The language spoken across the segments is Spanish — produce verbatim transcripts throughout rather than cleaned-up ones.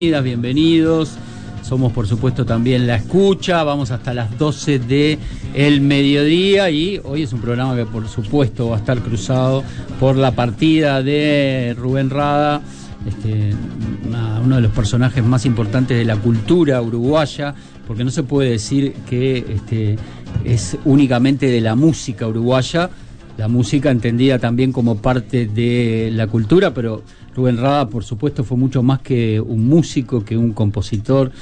Bienvenidos, somos por supuesto también La Escucha, vamos hasta las doce de el mediodía y hoy es un programa que por supuesto va a estar cruzado por la partida de Rubén Rada, este, una, uno de los personajes más importantes de la cultura uruguaya, porque no se puede decir que este, es únicamente de la música uruguaya, la música entendida también como parte de la cultura, pero Rubén Rada, por supuesto, fue mucho más que un músico, que un compositor,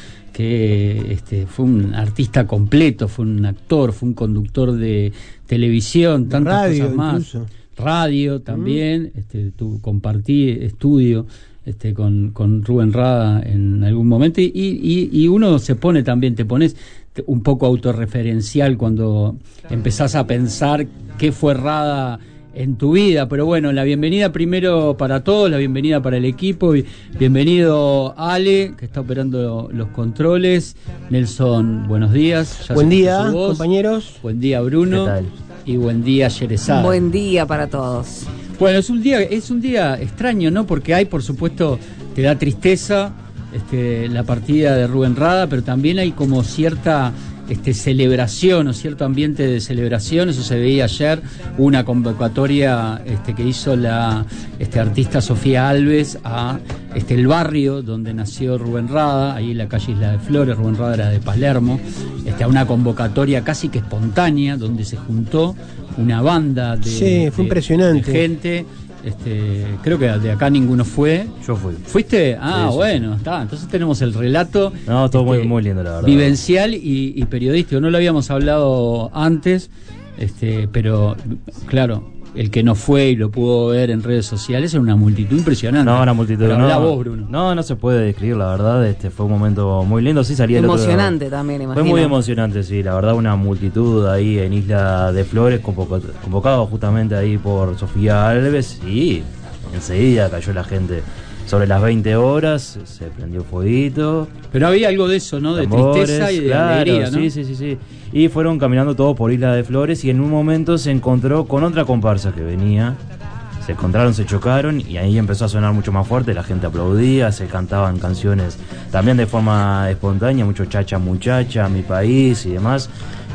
que este, fue un artista completo, fue un actor, fue un conductor de televisión, de tantas radio, cosas más. Incluso. Radio también, mm. este, tu, compartí estudio este, con, con Rubén Rada en algún momento, y, y, y uno se pone también, te pones un poco autorreferencial cuando claro. empezás a pensar qué fue Rada en tu vida, pero bueno, la bienvenida primero para todos, la bienvenida para el equipo, bienvenido Ale, que está operando los controles, Nelson, buenos días. Ya buen día, compañeros. Buen día, Bruno. ¿Qué tal? Y buen día, Yerezada. Buen día para todos. Bueno, es un día, es un día extraño, ¿no? Porque hay, por supuesto, te da tristeza este, la partida de Rubén Rada, pero también hay como cierta Este, celebración o cierto ambiente de celebración. Eso se veía ayer, una convocatoria este, que hizo la este, artista Sofía Alves a este, el barrio donde nació Rubén Rada, ahí en la calle Isla de Flores. Rubén Rada era de Palermo, este, a una convocatoria casi que espontánea donde se juntó una banda de, sí, fue de, impresionante. de gente. Este, creo que de acá ninguno fue. Yo fui. ¿Fuiste? Ah, sí, bueno, sí. está. Entonces tenemos el relato. No, todo este, muy, muy lindo, la verdad. Vivencial y, y periodístico. No lo habíamos hablado antes, este, pero claro, el que no fue y lo pudo ver en redes sociales es una multitud impresionante. No, una multitud. Pero no, habla vos, Bruno. No, no se puede describir, la verdad. Este fue un momento muy lindo. Sí, salía emocionante el otro, también, imagino. Fue muy emocionante, sí. La verdad, una multitud ahí en Isla de Flores, convoco, convocado justamente ahí por Sofía Alves, y enseguida cayó la gente. Sobre las veinte horas se prendió fueguito. Pero había algo de eso, ¿no? De tambores, tristeza y de claro, alegría, ¿no? Sí, sí, sí, sí. Y fueron caminando todos por Isla de Flores y en un momento se encontró con otra comparsa que venía. Se encontraron, se chocaron y ahí empezó a sonar mucho más fuerte. La gente aplaudía, se cantaban canciones también de forma espontánea, mucho chacha muchacha, mi país y demás.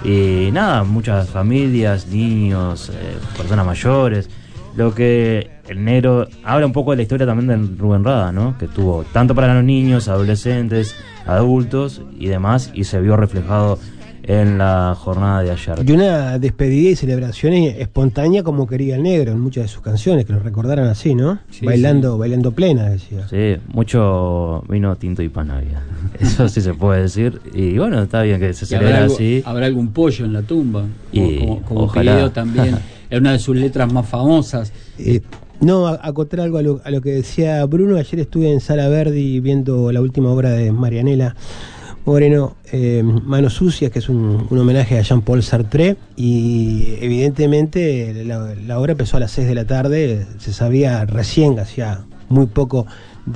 Y nada, muchas familias, niños, eh, personas mayores. Lo que el negro habla un poco de la historia también de Rubén Rada, ¿no? Que tuvo tanto para los niños, adolescentes, adultos y demás, y se vio reflejado en la jornada de ayer. Y una despedida y celebración espontánea como quería el negro en muchas de sus canciones, que lo recordaran así, ¿no? Sí, bailando, sí. bailando plena, decía. Sí, mucho vino tinto y pan había. Eso sí se puede decir. Y bueno, está bien que se celebra así. Habrá algún pollo en la tumba, y como, como, como ojalá. pidió también. Es una de sus letras más famosas. Eh, no, acotar algo a lo, a lo que decía Bruno. Ayer estuve en Sala Verdi viendo la última obra de Marianela Moreno, eh, Manos Sucias, que es un, un homenaje a Jean-Paul Sartre, y evidentemente la, la obra empezó a las seis de la tarde. Se sabía recién, hacía muy poco,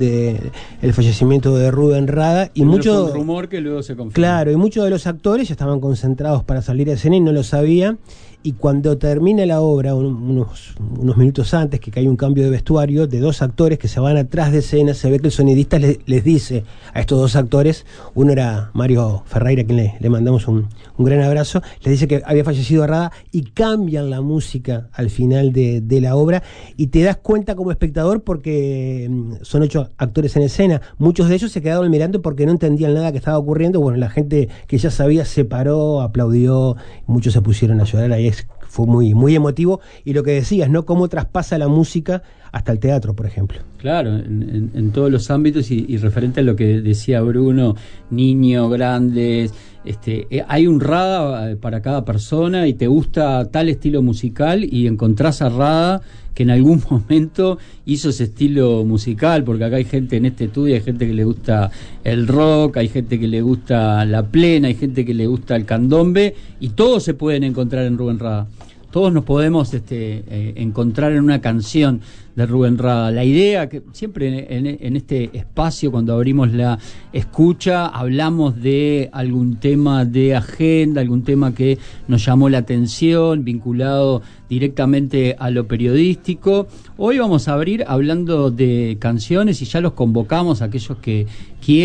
de el fallecimiento de Rubén Rada, y mucho un rumor que luego se confirmó. Claro, y muchos de los actores ya estaban concentrados para salir a escena y no lo sabían. Y cuando termina la obra, un, unos, unos minutos antes, que cae un cambio de vestuario de dos actores que se van atrás de escena, se ve que el sonidista les, les dice a estos dos actores, uno era Mario Ferreira, a quien le, le mandamos un, un gran abrazo, les dice que había fallecido Rada, y cambian la música al final de, de la obra, y te das cuenta como espectador porque son ocho actores en escena, muchos de ellos se quedaron mirando porque no entendían nada que estaba ocurriendo. Bueno, la gente que ya sabía se paró, aplaudió, muchos se pusieron a llorar. Ahí fue muy, muy emotivo, y lo que decías, ¿no? Cómo traspasa la música hasta el teatro, por ejemplo. Claro, en, en, en todos los ámbitos, y, y referente a lo que decía Bruno, niños, grandes, este, eh, hay un Rada para cada persona, y te gusta tal estilo musical y encontrás a Rada que en algún momento hizo ese estilo musical, porque acá hay gente en este estudio, hay gente que le gusta el rock, hay gente que le gusta la plena, hay gente que le gusta el candombe, y todos se pueden encontrar en Rubén Rada. Todos nos podemos este, eh, encontrar en una canción de Rubén Rada. La idea que siempre en, en, en este espacio, cuando abrimos La Escucha, hablamos de algún tema de agenda, algún tema que nos llamó la atención, vinculado directamente a lo periodístico. Hoy vamos a abrir hablando de canciones, y ya los convocamos a aquellos que quieren